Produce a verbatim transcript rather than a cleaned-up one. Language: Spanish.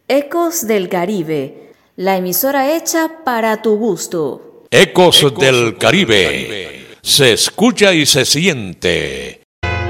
Ecos del Caribe, la emisora hecha para tu gusto. Ecos, Ecos del Caribe. Caribe. Se escucha y se siente